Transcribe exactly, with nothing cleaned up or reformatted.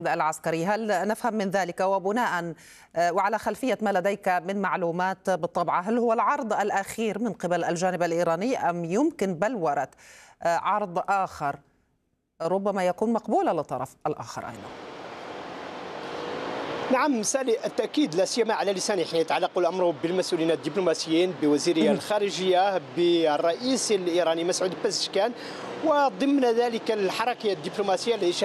العسكري، هل نفهم من ذلك وبناء وعلى خلفية ما لديك من معلومات بالطبع، هل هو العرض الأخير من قبل الجانب الإيراني أم يمكن بلورة عرض آخر ربما يكون مقبولا للطرف الآخر أيضا؟ نعم سالي، التأكيد لا سيما على لسان حين يتعلق الأمر بالمسؤولين الدبلوماسيين بوزير الخارجية بالرئيس الإيراني مسعود بزشكان، وضمن ذلك الحركة الدبلوماسية